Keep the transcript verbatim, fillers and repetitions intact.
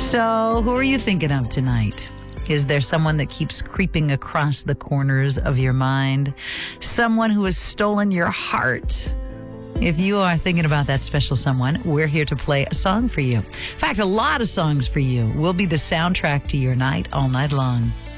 So, who are you thinking of tonight? Is there someone that keeps creeping across the corners of your mind? Someone who has stolen your heart? If you are thinking about that special someone, we're here to play a song for you. In fact, a lot of songs for you. We'll be the soundtrack to your night all night long.